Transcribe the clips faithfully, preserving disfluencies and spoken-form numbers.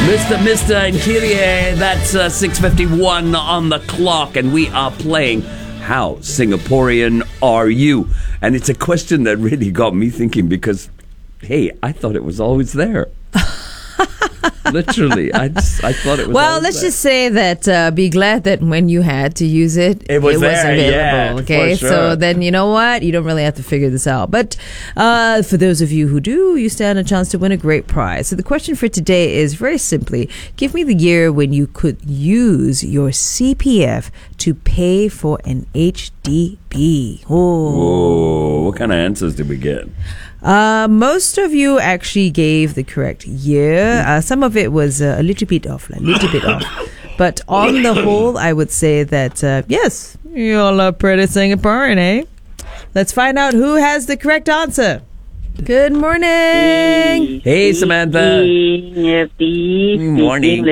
Mister Mister and Kyrie, that's uh, six fifty-one on the clock, and we are playing How Singaporean Are You? And it's a question that really got me thinking because, hey, I thought it was always there. Literally, I just, I thought it was. Well, let's there. just say that uh, be glad that when you had to use it, it was, it there, was available. Yeah, okay, for sure. So then you know what, you don't really have to figure this out. But uh, for those of you who do, you stand a chance to win a great prize. So the question for today is very simply: give me the year when you could use your C P F to pay for an H D B. Oh, Whoa, what kind of answers did we get? Uh, most of you actually gave the correct year. Uh, some of it was uh, a little bit off, a little bit off. But on the whole, I would say that, uh, yes, you all are pretty Singaporean, eh? Let's find out who has the correct answer. Good morning. Hey, Samantha. Good morning.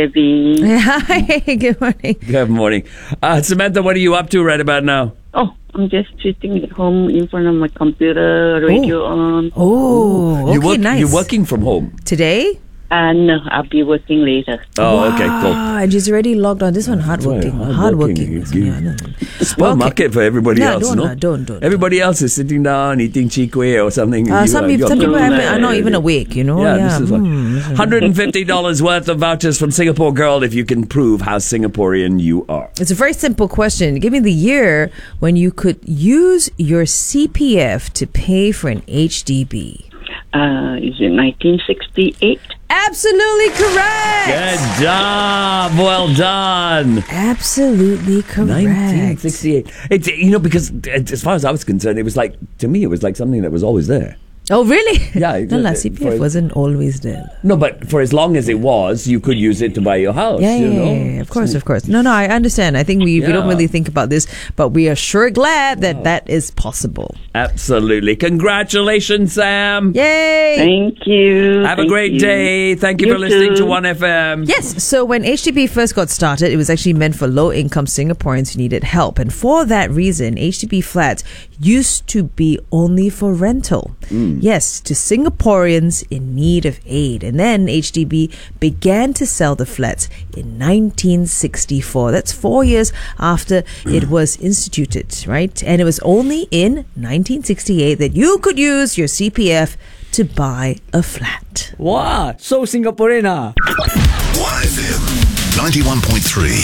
Hi, good morning. Good morning. Uh, Samantha, what are you up to right about now? Oh, I'm just sitting at home in front of my computer, radio on. Oh, okay, you work, nice. You're working from home? Today? And I'll be working later. Oh, okay, cool. Ah, and she's already logged on. This one hardworking. Right, hardworking. hardworking. Yeah, I know. Spoil market for everybody No, else, don't, no? no, don't, don't, Everybody else is sitting down eating chi kueh or something. Uh, You some are- people, you're some people doing have, that. are not even awake, you know? Yeah, Yeah, this is one. mm. one hundred fifty dollars worth of vouchers from Singapore Girl if you can prove how Singaporean you are. It's a very simple question. Give me the year when you could use your C P F to pay for an H D B. Uh, is it nineteen sixty-eight? Absolutely correct. Good job. Well done. Absolutely correct. nineteen sixty-eight. It's, you know, because as far as I was concerned, it was like, to me, it was like something that was always there. Oh, really? Yeah, No, la, uh, C P F for- wasn't always there. No, but for as long as it was, you could use it to buy your house. Yeah, you yeah, know? yeah, yeah, of course, of course. No, no, I understand. I think we, we don't Yeah. really think about this, but we are sure glad that that is possible. Absolutely. Congratulations, Sam. Yay! Thank you. Have a Thank great you. day. Thank you, You for listening too. to one F M. Yes, so when H D B first got started, it was actually meant for low-income Singaporeans who needed help. And for that reason, H D B flats used to be only for rental. Yes, to Singaporeans in need of aid. And then H D B began to sell the flats in nineteen sixty-four. That's four years after it was instituted, right? And it was only in nineteen sixty-eight that you could use your C P F to buy a flat. Wow, so Singaporean ah. one F M ninety-one point three.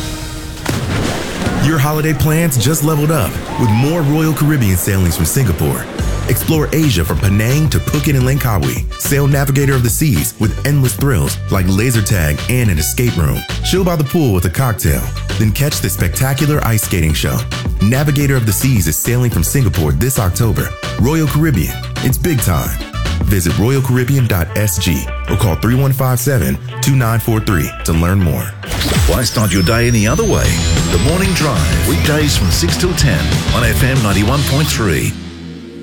Your holiday plans just leveled up with more Royal Caribbean sailings from Singapore. Explore Asia from Penang to Phuket and Langkawi. Sail Navigator of the Seas with endless thrills like laser tag and an escape room. Chill by the pool with a cocktail. Then catch the spectacular ice skating show. Navigator of the Seas is sailing from Singapore this October. Royal Caribbean, it's big time. Visit royal caribbean dot s g or call three one five seven, two nine four three to learn more. Why start your day any other way? The Morning Drive, weekdays from six till ten on F M ninety-one point three.